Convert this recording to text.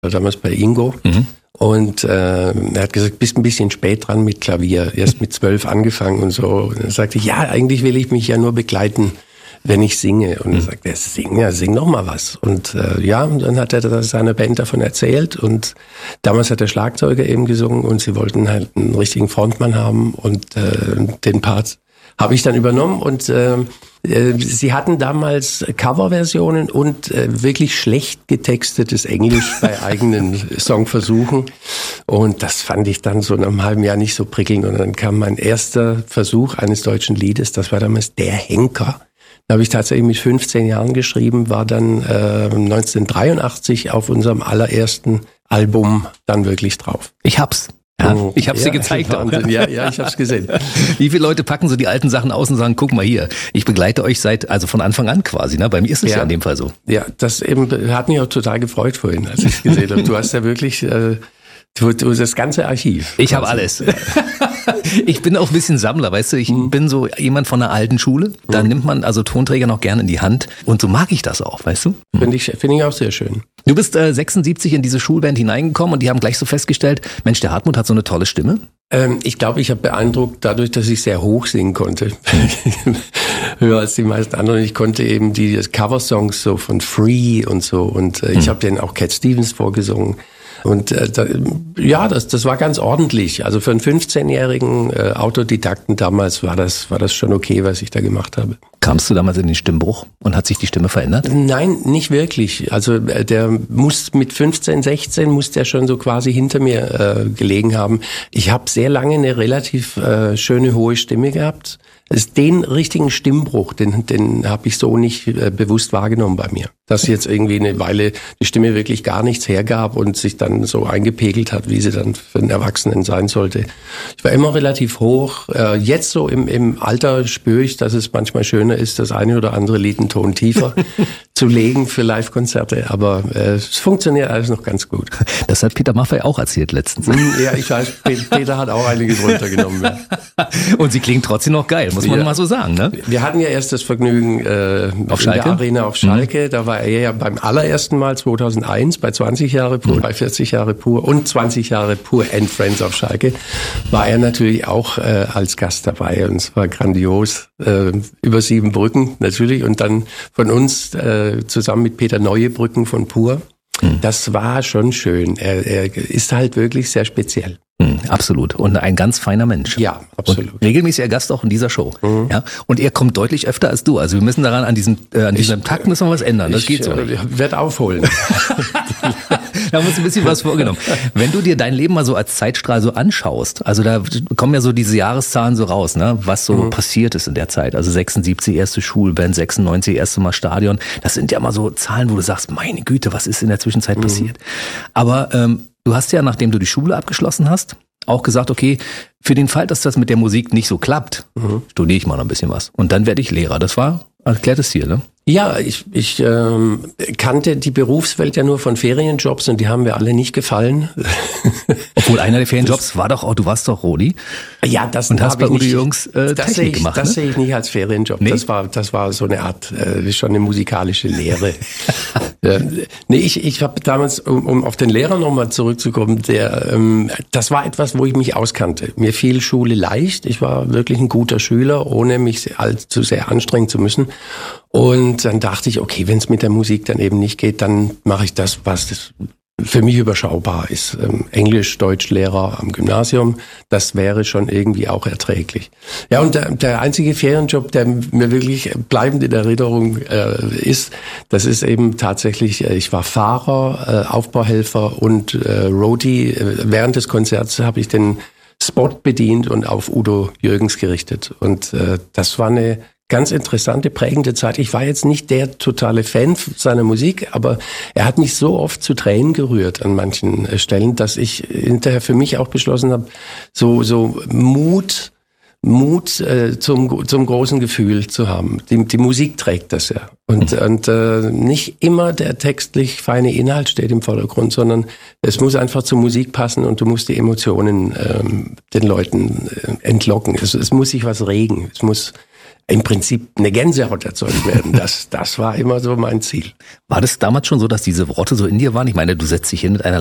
damals bei Ingo. Und er hat gesagt, bist ein bisschen spät dran mit Klavier, erst mit 12 angefangen und so. Und er sagte, ja, eigentlich will ich mich ja nur begleiten, wenn ich singe. Und er sagte, sing doch mal was. Und und dann hat er seiner Band davon erzählt. Und damals hat der Schlagzeuger eben gesungen und sie wollten halt einen richtigen Frontmann haben. Und den Part habe ich dann übernommen. Und sie hatten damals Coverversionen und wirklich schlecht getextetes Englisch bei eigenen Songversuchen. Und das fand ich dann so nach einem halben Jahr nicht so prickelnd. Und dann kam mein erster Versuch eines deutschen Liedes, das war damals Der Henker. Da habe ich tatsächlich mit 15 Jahren geschrieben, war dann 1983 auf unserem allerersten Album dann wirklich drauf. Ich hab's. Ja, ich hab's dir gezeigt. Ja, ich hab's gesehen. Wie viele Leute packen so die alten Sachen aus und sagen, guck mal hier, ich begleite euch also von Anfang an quasi, ne? Bei mir ist es ja in dem Fall so. Ja, das eben hat mich auch total gefreut vorhin, als ich gesehen habe. Du hast ja wirklich du das ganze Archiv. Ich habe alles. Ich bin auch ein bisschen Sammler, weißt du, ich bin so jemand von der alten Schule, da nimmt man also Tonträger noch gerne in die Hand und so mag ich das auch, weißt du? Finde ich auch sehr schön. Du bist 76 in diese Schulband hineingekommen und die haben gleich so festgestellt, Mensch, der Hartmut hat so eine tolle Stimme. Ich glaube, ich habe beeindruckt dadurch, dass ich sehr hoch singen konnte. Höher als die meisten anderen. Ich konnte eben die Coversongs so von Free und so und ich habe denen auch Cat Stevens vorgesungen. Und das war ganz ordentlich. Also für einen 15-jährigen Autodidakten damals war das schon okay, was ich da gemacht habe. Kamst du damals in den Stimmbruch und hat sich die Stimme verändert? Nein, nicht wirklich. Also der muss mit 15, 16 muss der schon so quasi hinter mir gelegen haben. Ich habe sehr lange eine relativ schöne hohe Stimme gehabt. Den richtigen Stimmbruch, den habe ich so nicht bewusst wahrgenommen bei mir. Dass jetzt irgendwie eine Weile die Stimme wirklich gar nichts hergab und sich dann so eingepegelt hat, wie sie dann für einen Erwachsenen sein sollte. Ich war immer relativ hoch. Jetzt so im Alter spüre ich, dass es manchmal schöner ist, das eine oder andere Lied einen Ton tiefer zu legen für Live-Konzerte. Aber es funktioniert alles noch ganz gut. Das hat Peter Maffay auch erzählt letztens. Ja, ich weiß, Peter hat auch einiges runtergenommen. Ja. Und sie klingt trotzdem noch geil, muss man mal so sagen, ne? Wir hatten ja erst das Vergnügen auf in der Arena auf Schalke. Da war er ja beim allerersten Mal 2001 bei 20 Jahre pur, bei 40 Jahre pur und 20 Jahre pur and Friends auf Schalke war er natürlich auch als Gast dabei und es war grandios. Über 7 Brücken natürlich und dann von uns zusammen mit Peter Neuebrücken von Pur. Das war schon schön. Er ist halt wirklich sehr speziell. Absolut. Und ein ganz feiner Mensch. Ja, absolut. Und regelmäßiger Gast auch in dieser Show. Ja. Und er kommt deutlich öfter als du. Also wir müssen daran, an diesem Takt müssen wir was ändern. Das geht so. Ich werde aufholen. Da haben wir uns ein bisschen was vorgenommen. Wenn du dir dein Leben mal so als Zeitstrahl so anschaust, also da kommen ja so diese Jahreszahlen so raus, ne, was so passiert ist in der Zeit. Also 76 erste Schulband, 96 erste Mal Stadion. Das sind ja mal so Zahlen, wo du sagst, meine Güte, was ist in der Zwischenzeit passiert? Aber du hast ja, nachdem du die Schule abgeschlossen hast, auch gesagt, okay, für den Fall, dass das mit der Musik nicht so klappt, studiere ich mal noch ein bisschen was. Und dann werde ich Lehrer. Das war ein erklärtes Ziel, ne? Ja, ich kannte die Berufswelt ja nur von Ferienjobs und die haben mir alle nicht gefallen. Obwohl einer der Ferienjobs war doch auch, du warst doch Rodi. Ja, das und hast bei Udo Jürgens Technik gemacht. Das sehe ich nicht als Ferienjob. Nee? Das war so eine Art, schon eine musikalische Lehre. Ich habe damals, um auf den Lehrer nochmal zurückzukommen, das war etwas, wo ich mich auskannte. Mir fiel Schule leicht. Ich war wirklich ein guter Schüler, ohne mich allzu sehr anstrengen zu müssen. Und dann dachte ich, okay, wenn es mit der Musik dann eben nicht geht, dann mache ich das, was das für mich überschaubar ist. Englisch, Deutschlehrer am Gymnasium, das wäre schon irgendwie auch erträglich. Ja, und der einzige Ferienjob, der mir wirklich bleibend in Erinnerung ist, das ist eben tatsächlich, ich war Fahrer, Aufbauhelfer und Roadie. Während des Konzerts habe ich den Spot bedient und auf Udo Jürgens gerichtet. Und das war eine ganz interessante, prägende Zeit. Ich war jetzt nicht der totale Fan seiner Musik, aber er hat mich so oft zu Tränen gerührt an manchen Stellen, dass ich hinterher für mich auch beschlossen habe, so Mut zum großen Gefühl zu haben. Die Musik trägt das ja. Und nicht immer der textlich feine Inhalt steht im Vordergrund, sondern es muss einfach zur Musik passen und du musst die Emotionen den Leuten entlocken. Es muss sich was regen. im Prinzip eine Gänsehaut erzeugt werden. Das war immer so mein Ziel. War das damals schon so, dass diese Worte so in dir waren? Ich meine, du setzt dich hin mit einer